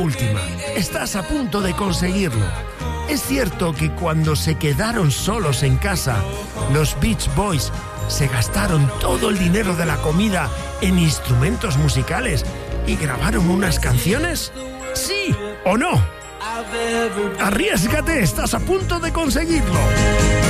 Última, estás a punto de conseguirlo. Es cierto que cuando se quedaron solos en casa, los Beach Boys se gastaron todo el dinero de la comida en instrumentos musicales y grabaron unas canciones. ¿Sí o no? Arriésgate, estás a punto de conseguirlo.